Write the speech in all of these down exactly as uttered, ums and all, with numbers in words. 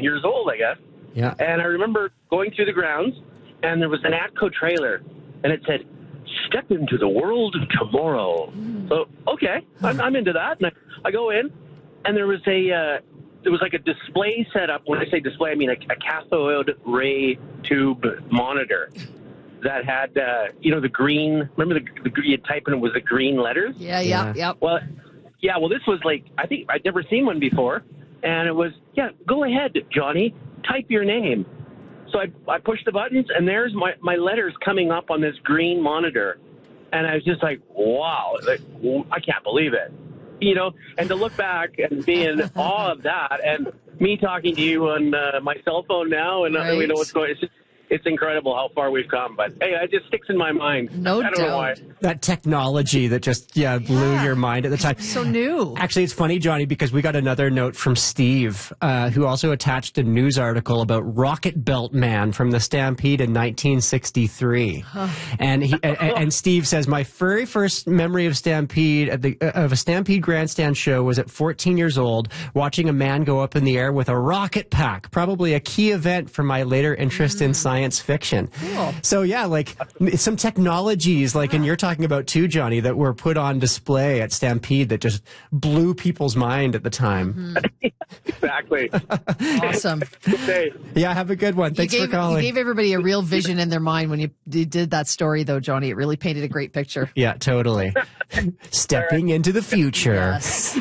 years old, I guess. Yeah. And I remember going through the grounds, and there was an ATCO trailer, and it said, "Step into the world of tomorrow." Mm. So, okay, I'm, I'm into that. And I, I go in, and there was a uh, there was like a display set up. When I say display, I mean a, a cathode ray tube monitor that had, uh, you know, the green. Remember the, the you type in it was the green letters. Yeah, yeah, yeah. Well, yeah. Well, this was like I think I'd never seen one before, and it was yeah. Go ahead, Johnny. Type your name. So I, I pushed the buttons, and there's my, my letters coming up on this green monitor. And I was just like, wow, like, I can't believe it. You know, and to look back and be in awe of that, and me talking to you on uh, my cell phone now, and right. uh, we know what's going on. It's just, it's incredible how far we've come. But, hey, it just sticks in my mind. No I don't doubt. know why. That technology that just, yeah, blew Yeah. your mind at the time. So new. Actually, it's funny, Johnny, because we got another note from Steve, uh, who also attached a news article about Rocket Belt Man from the Stampede in nineteen sixty-three. Huh. And he and, and Steve says, my very first memory of Stampede, at the, of a Stampede grandstand show was at fourteen years old, watching a man go up in the air with a rocket pack, probably a key event for my later interest mm. in science fiction. Cool. So, yeah, like some technologies, like, and you're talking about too, Johnny, that were put on display at Stampede that just blew people's mind at the time. Mm-hmm. Exactly. Awesome. Yeah, have a good one. Thanks you gave, for calling. You gave everybody a real vision in their mind when you, you did that story, though, Johnny. It really painted a great picture. Yeah, totally. Stepping into the future. Yes.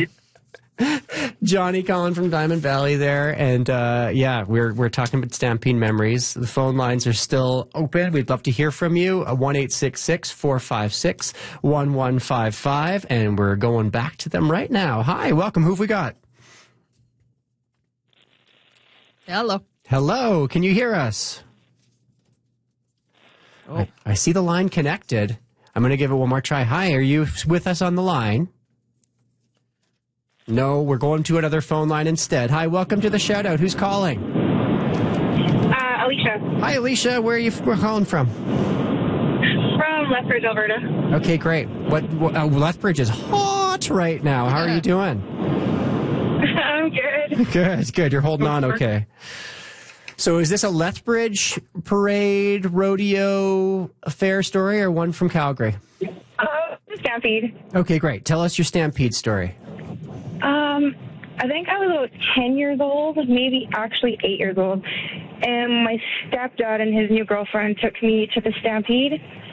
Johnny calling from Diamond Valley there, and uh, yeah, we're we're talking about Stampede memories. The phone lines are still open. We'd love to hear from you. one eight six six, four five six, one one five five, and we're going back to them right now. Hi, welcome. Who've we got? Hello. Hello, can you hear us? Oh. I, I see the line connected. I'm going to give it one more try. Hi, are you with us on the line? No, we're going to another phone line instead. Hi, welcome to the shout out. Who's calling? Uh, Alicia. Hi, Alicia. Where are you we're calling from? From Lethbridge, Alberta. Okay, great. What, what uh, Lethbridge is hot right now. How are you doing? I'm good. Good, good. You're holding on okay. So is this a Lethbridge parade, rodeo, fair story, or one from Calgary? Uh, Stampede. Okay, great. Tell us your Stampede story. Um, I think I was about ten years old, maybe actually eight years old. And my stepdad and his new girlfriend took me to the Stampede.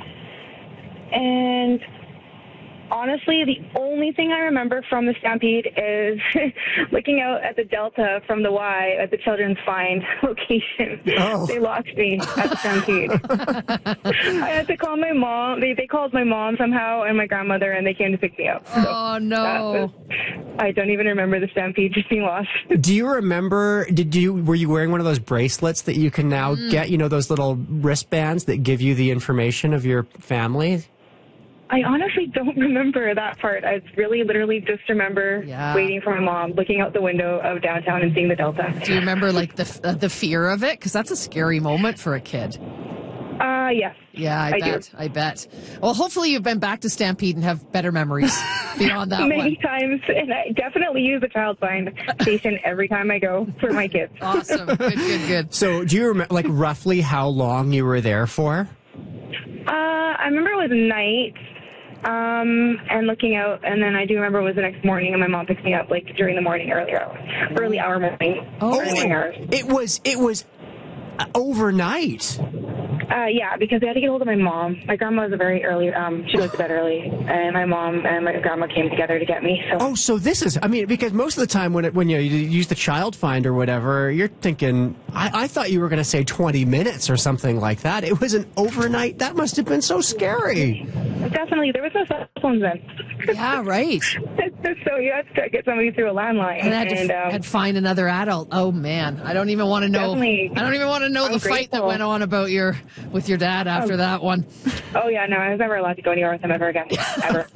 And honestly, the only thing I remember from the Stampede is looking out at the Delta from the Y at the Children's Find location. Oh. They lost me at the Stampede. I had to call my mom. They they called my mom somehow and my grandmother, and they came to pick me up. So oh, no. was, I don't even remember the Stampede, just being lost. Do you remember, did you, were you wearing one of those bracelets that you can now mm. get, you know, those little wristbands that give you the information of your family? I honestly don't remember that part. I really literally just remember yeah. waiting for my mom, looking out the window of downtown and seeing the Delta. Do you remember, like, the uh, the fear of it? Because that's a scary moment for a kid. Uh, yes. Yeah, I, I bet. do. I bet. Well, hopefully you've been back to Stampede and have better memories beyond that Many one. times, and I definitely use the Child Find station every time I go for my kids. Awesome. Good, good, good. So do you remember, like, roughly how long you were there for? Uh, I remember it was night. Um, and looking out, and then I do remember it was the next morning, and my mom picked me up, like, during the morning, earlier, early hour morning. Oh, early morning hours. It was, it was overnight. Uh, yeah, because they had to get hold of my mom. My grandma was a very early, um, she goes to bed early, and my mom and my grandma came together to get me. So. Oh, so this is, I mean, because most of the time when it, when you, you use the Child Find or whatever, you're thinking, I, I thought you were going to say twenty minutes or something like that. It was an overnight. That must have been so scary. Definitely. There was no cell phones then. Yeah, right. So you had to get somebody through a landline. And had to and, um, had to find another adult. Oh, man. I don't even want to know. Definitely. I don't even want to know I'm the fight that grateful. went on about your with your dad after Oh. that one. Oh, yeah, no, I was never allowed to go anywhere with him ever again. Ever.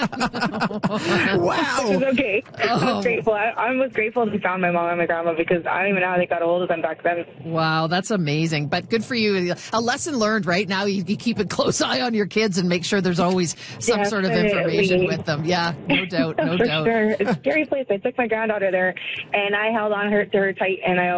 Wow. It was okay. I Oh. was grateful. I, I was grateful they found my mom and my grandma because I don't even know how they got a hold of them back then. Wow, that's amazing. But good for you. A lesson learned, right? Now you, you keep a close eye on your kids and make sure there's always some sort of information Definitely. with them. Yeah, no doubt, no For doubt. sure. It's a scary place. I took my granddaughter there, and I held on her to her tight, and I